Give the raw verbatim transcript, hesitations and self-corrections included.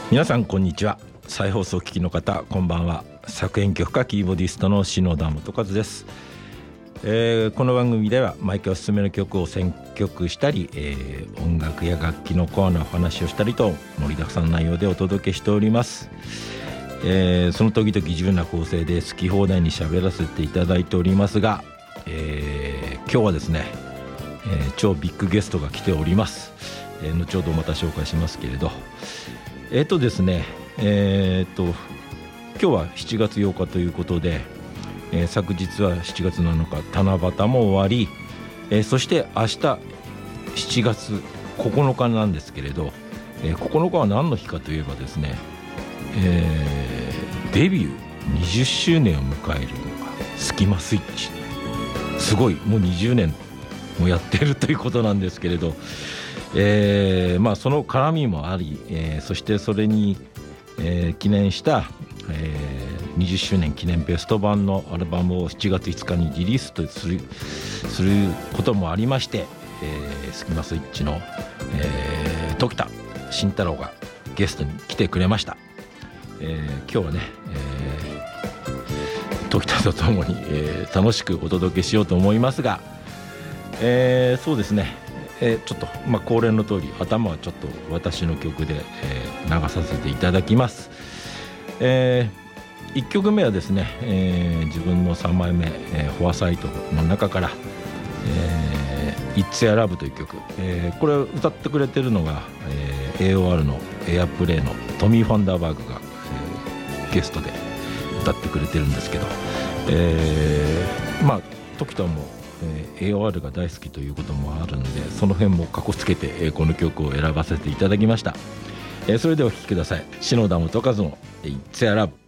皆さんこんにちは。再放送を聞きの方こんばんは。作編曲家キーボディストの篠田元和です。えー、この番組では毎回おすすめの曲を選曲したり、えー、音楽や楽器のコアなお話をしたりと盛りだくさんの内容でお届けしております。えー、その時々自由な構成で好き放題に喋らせていただいておりますが、えー、今日はですね、えー、超ビッグゲストが来ております。えー、後ほどまた紹介しますけれど、えーとですねえーと今日はしちがつようかということで、えー、昨日はしちがつなのか七夕も終わり、えー、そして明日しちがつここのかなんですけれど、えー、ここのかは何の日かといえばですね、えー、デビューにじゅっしゅうねんを迎えるのがスキマスイッチ、すごいもうにじゅうねんもやってるということなんですけれど、えーまあ、その絡みもあり、えー、そしてそれに、えー、記念した、えー、にじゅっしゅうねん記念ベスト版のアルバムをしちがついつかにリリースとする、することもありまして、えー、スキマスイッチの、えー、時田慎太郎がゲストに来てくれました。えー、今日はね、えー、時田とともに、えー、楽しくお届けしようと思いますが、えー、そうですね、えー、ちょっと、まあ、恒例の通り頭はちょっと私の曲で、えー、流させていただきます。えー、いっきょくめはですね、えー、自分のさんまいめ、えー、フォアサイトの中から、えー、It's a Love という曲、えー、これを歌ってくれてるのが、えー、エーオーアール のエアプレイのトミー・ファンダーバーグが、えー、ゲストで歌ってくれてるんですけど、えー、まあ時ともえー、エーオーアール が大好きということもあるので、その辺もかこつけて、えー、この曲を選ばせていただきました。えー、それではお聴きください。篠田元和の It's a Love。